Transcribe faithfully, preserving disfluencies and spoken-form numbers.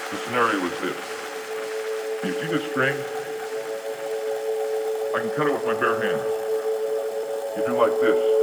The scenario is this. You see this string? I can cut it with my bare hands. You do like this.